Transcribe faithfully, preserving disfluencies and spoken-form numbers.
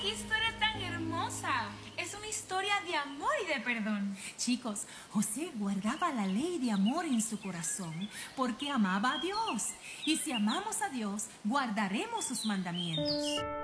qué historia tan hermosa. Es una historia de amor y de perdón. Chicos, José guardaba la ley de amor en su corazón porque amaba a Dios. Y si amamos a Dios, guardaremos sus mandamientos.